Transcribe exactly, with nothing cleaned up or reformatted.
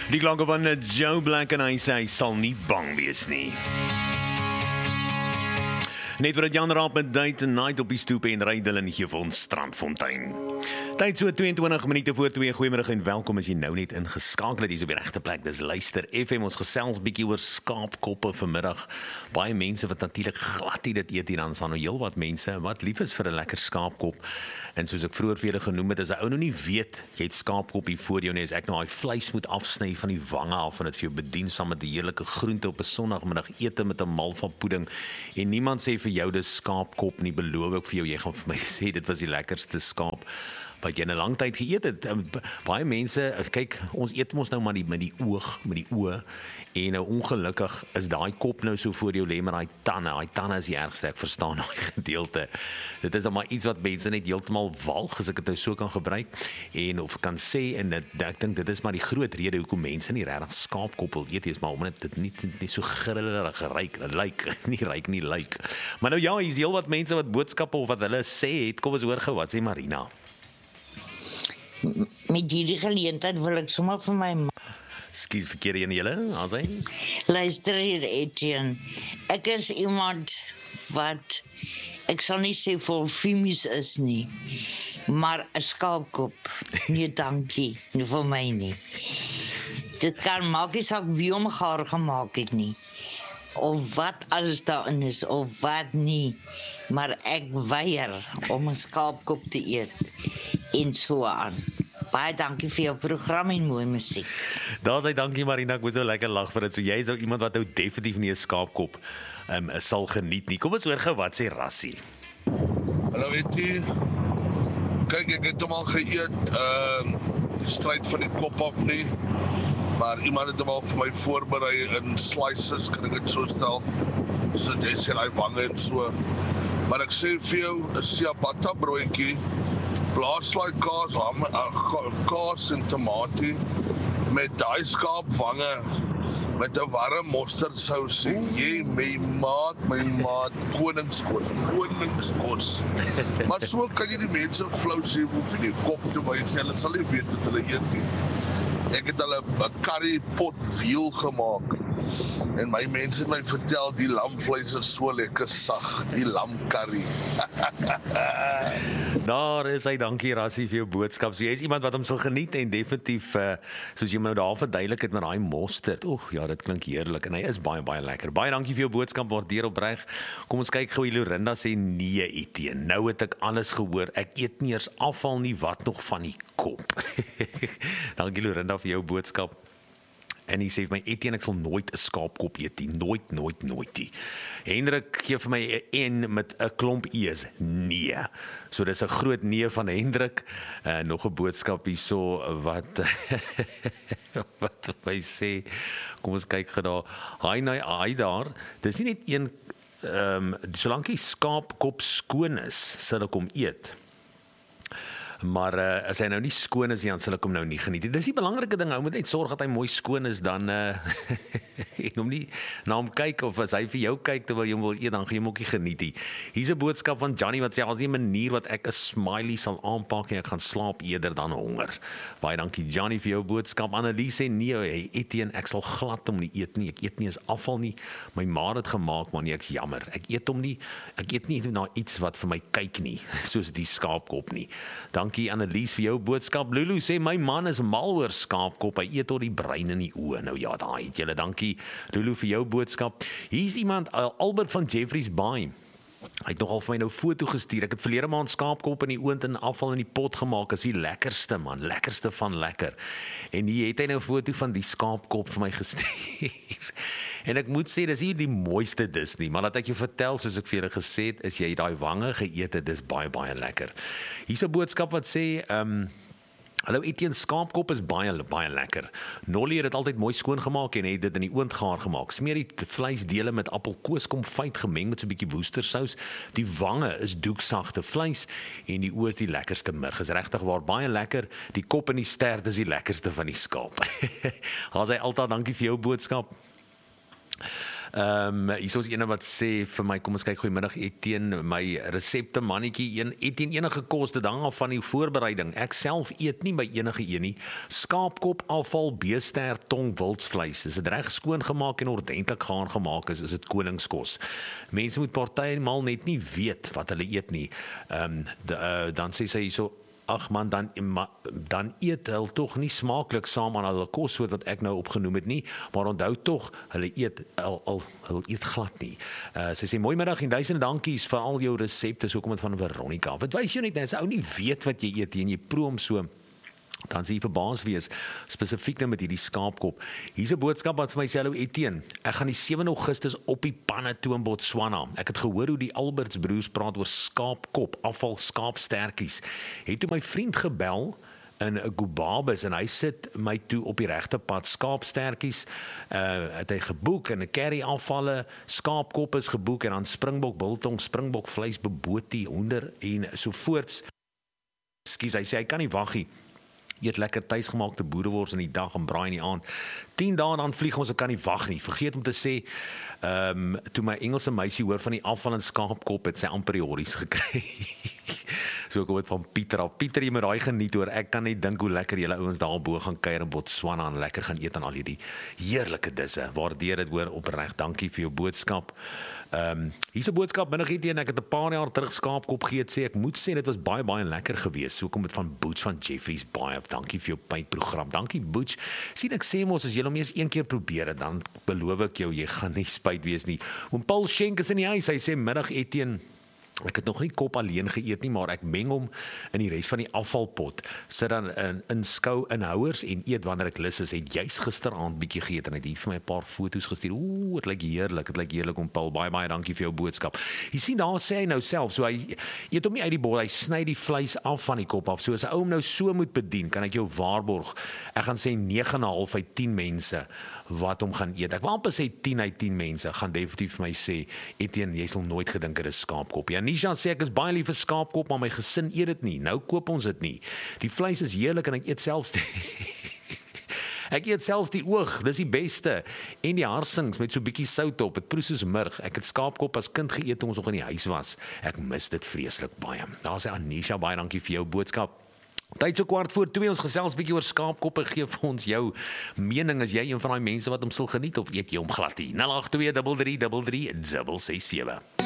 Die klanke van Joe Black en hy sê hy sal nie bang wees nie. Net vir het Jan Raap met Date Night op die stoep en Rydel en gee vir ons Strandfontein. Tyd so tweeëntwintig minute voor twee. Goeiemiddag en welkom as jy nou net ingeskakel het hier op die regte plek. Dis Luister F M, ons gesels bietjie oor skaapkoppe vanmiddag. Baie mense wat natuurlik glad nie dit eet hier, dan is daar nou heel wat mense wat lief is vir 'n lekker skaapkop. En soos ek vroeër vir julle genoem het, as 'n ou nou nie weet jy het skaapkop hier voor jou nie, as ek nou daai vleis moet afsny van die wange af en dit vir jou bedien saam met 'n heerlike groente op 'n Sondagmiddag ete met 'n malva pudding en niemand sê vir jou dis skaapkop nie, beloof ek vir jou, jy gaan vir my sê dit was die lekkerste skaap wat jy in 'n lang tyd geëet het. Baie mense, kyk, ons eet mos nou maar die, met die oog, met die oë, en nou ongelukkig is daai kop nou so voor jou lê met daai tande. Daai tande is die ergste, ek verstaan daai gedeelte. Dit is dan maar iets wat mense net heeltemal walg, as ek dit nou so kan gebruik, en of kan sê, en dit, ek dink dit is maar die groot rede hoekom mense nie regtig skaapkop wil eet, is maar omdat dit nie, nie so grillerig ryk, lyk, nie ryk nie lyk. Maar nou ja, hier is heel wat mense wat boodskappe of wat hulle sê het. Kom ons hoor gou, wat sê Marina? Met hierdie geleentheid wil ek sommer vir my ma Skies verkeerde een julle, Azijn? luister hier, Etienne. Ek is iemand wat, ek sal nie sê vol femies is nie, maar 'n skaapkop, nee dankie, nie vir my nie. Dit kan maak nie saak wie hom gaar gemaak het nie, of wat alles daarin is, of wat nie, maar ek weier om 'n skaapkop te eet, en so aan. Baie dankie vir jou program en mooi musiek. Daar sê dankie Marina, ek moes so lekker lag vir dit. So jy is nou iemand wat nou definitief nie 'n skaapkop um, sal geniet nie. Kom ons hoor gou wat sê Rassie. Hallo Etty. Kyk, ek het hom al geëet, uh, die stryd van die kop af nie, maar iemand het hom al vir my voorberei in slices, kan ek dit so stel, so jy sê hy wange en so. Maar ek sê vir jou, 'n ciabatta broodjie, blaarslaai kaas, ham, uh, kaas en tomatie met daai skaapwange met 'n warm mosterdsous. Jy my maat, my maat, koningskos, koningskos. Maar so kan jy die mense flou sê, hoef jy die kop te wys, hulle sal nie weet wat hulle eet nie. Ek het hulle 'n curry pot wiel gemaak. En my mense het my vertel, die lamvleis is so lekker sag, die lam curry. Daar is hy, dankie Rassie vir jou boodskap. So jy is iemand wat hom sal geniet en definitief, uh, soos jy my nou daar verduidelik het met daai mosterd. Oeg, ja, dit klink heerlik en hy is baie, baie lekker. Baie dankie vir jou boodskap, waardeer opreg. Kom ons kyk gou, Lorinda sê nee, Etienne. Nou het ek alles gehoor. Ek eet nie eers afval nie, wat nog van die kop. Dankie Lorinda vir jou boodskap. En hy sê vir my, Etienne, ek sal nooit 'n skaapkop eet nie, nooit, nooit, nooit nie. Hendrik gee vir my 'n en met 'n klomp e's, nee. So dis 'n groot nee van Hendrik. Uh, nog 'n boodskap hierso wat wat hy sê. Kom ons kyk gou daar. Hi, nee, hy daar. Dis nie net een, ehm, um, solank die skaapkop skoon is, sal ek hom eet. Maar uh, as hy nou nie skoon is, dan sal ek hom nou nie geniet. Dis die belangrike ding, ou moet net sorg dat hy mooi skoon is, dan uh, en hom nie na hom kyk, of as hy vir jou kyk terwyl jy hom wil eet, dan gaan jy hom ook nie geniet nie. Hier's 'n boodskap van Johnny wat sê, as die manier wat ek 'n smiley sal aanpak en ek gaan slaap eerder dan honger. Baie dankie Johnny vir jou boodskap. Annelies sê, nee, hey, Etienne, ek sal glad hom nie eet nie, ek eet nie eens afval nie, my ma het gemaak, maar nee, ek's jammer, ek eet hom nie, ek eet nie na iets wat vir my kyk nie, soos die skaapkop nie. Dan Dankie Annelies vir jou boodskap. Lulu sê, my man is mal oor skaapkop, hy eet tot die brein in die oë. Nou ja, daai het julle, dankie Lulu vir jou boodskap. Hier is iemand, Albert van Jeffreys Bay. Hy het nogal vir my nou foto gestuur. Ek het verlede maand skaapkop in die oond en afval in die pot gemaak. Is die lekkerste man, lekkerste van lekker. En hier het hy nou 'n foto van die skaapkop vir my gestuur. En ek moet sê, dis nie die mooiste dis nie, maar laat ek jou vertel, soos ek vir julle gesê het, is jy daai wange geëet het, dis baie, baie lekker. Hier's 'n boodskap wat sê, ehm, um, hallo Etienne, skaapkop is baie, baie lekker. Nolly het dit altyd mooi skoon gemaak en het dit in die oond gaar gemaak. Smeer die vleisdele met appelkooskomfyt gemeng met so 'n bietjie woestersous. Die wange is doeksagte vleis en die oë is die lekkerste murg. Is regtig waar baie lekker. Die kop en die stert is die lekkerste van die skaap. Haas hy altyd, dankie vir jou boodskap. Ehm um, hier is ons ene wat sê vir my, kom ons kyk, goeiemiddag Etienne, my resepte mannetjie, een Etienne, enige kos, dit hang af van die voorbereiding. Ek self eet nie by enige een nie. Skaapkop, afval, beester, tong, wildsvleis. As dit reg skoon gemaak en ordentlik gaan gemaak is, is dit koningskos. Mense moet partymal net nie weet wat hulle eet nie. Ehm um, uh, dan sê sy hierso, ag man, dan dan eet hulle tog nie smaaklik saam aan hulle kossoort wat ek nou opgenoem het nie, maar onthou tog, hulle eet al, al hulle eet glad nie. Uh, sy sê mooi middag en duisende dankies vir al jou resepte, so kom dit van Veronica. Wat wys jy net, as ou nie weet wat jy eet en jy proe hom so, dan sê jy verbaas wees, spesifiek nou met hierdie skaapkop. Hier's 'n boodskap wat vir my sê, hallo Etienne, ek gaan die sewende Augustus op die panne toe in Botswana. Ek het gehoor hoe die Alberts broers praat oor skaapkop, afval skaapstertjies. Het toe my vriend gebel in 'n Gubabis en hy sit my toe op die regte pad. Skaapstertjies, uh, het hy geboek en 'n curry afvalle, skaapkop is geboek en dan springbok, biltong, springbok vleis, bobotie, hoender en so voorts. Skus, hy sê hy kan nie wag nie. Eet lekker tuisgemaakte boerewors in die dag en braai in die aand. tien dae dan vlieg ons, ek kan nie wag nie. Vergeet om te sê, ehm um, toe my Engelse meisie hoor van die afval en skaapkop, het sy amper horries gekry. So ek hoor van Pieter af. Pieter, jy moet daai geniet hoor. Ek kan net dink hoe lekker julle ouens daarbo gaan kuier in Botswana en lekker gaan eet aan al hierdie heerlike disse. Waardeer dit hoor opreg. Dankie vir jou boodskap. Ehm um, hier's 'n boodskap binne gee teen ek het 'n paar jaar terug skaapkop geëet, sê ek moet sê dit was baie baie lekker geweest. So kom dit van Butch van Jeffries baie. Dankie vir jou pyprogram. Dankie Butch. Sien ek sê mos as jy hom eers een keer probeer het, dan beloof ek jou jy gaan nie spyt wees nie. Oom Paul Schenk is in die huis. Hy sê middag Etienne. Ek het nog nie kop alleen geëet nie, maar ek meng hom in die res van die afvalpot. Sit dan in, in skou inhouers en eet wanneer ek lus is. Het juis gisteraand bietjie geëet en hy het hier vir my 'n paar foto's gestuur. Ooh, dit lyk heerlik. Dit lyk heerlik om Paul. Baie baie dankie vir jou boodskap. Jy sien daar sê hy nou self, so hy eet hom nie uit die bol, hy sny die vleis af van die kop af. So as 'n ou hom nou so moet bedien, kan ek jou waarborg. Ek gaan sê nege en 'n half uit tien mense wat hom gaan eet. Ek wil amper sê tien uit tien mense gaan definitief vir my sê, Etienne, jy sal nooit gedink dit is skaapkop. Ja, Nisha sê ek is baie lief vir skaapkop, maar my gesin eet dit nie. Nou koop ons dit nie. Die vleis is heerlik en ek eet selfs die Ek eet selfs die oog, dis die beste. En die harsings met so 'n bietjie sout op. Dit proe soos murg. Ek het skaapkop as kind geëet toe ons nog in die huis was. Ek mis dit vreeslik baie. Daar sê Anisha, baie dankie vir jou boodskap. Tyd so kwart voor twee, ons gesels bietjie oor skaapkop en gee vir ons jou mening as jy een van daai mense wat hom sal geniet of eet jy hom glad nie. nul agt twee drie drie drie drie ses ses sewe.